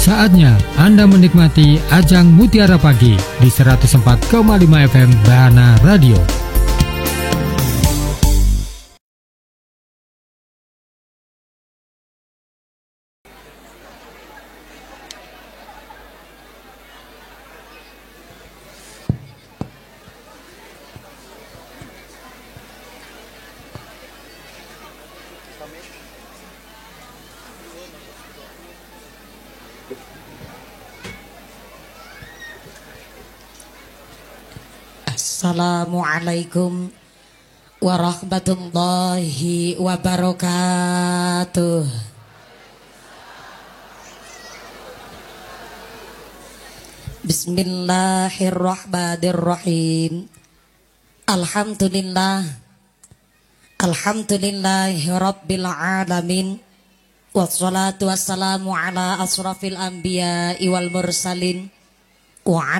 Saatnya Anda menikmati Ajang Mutiara Pagi di 104,5 FM Bahana Radio. Assalamualaikum warahmatullahi wabarakatuh. Bismillahirrahmanirrahim. Alhamdulillahi rabbil alamin. Wassalatu wassalamu ala asrafil anbiya'i wal mursalin wa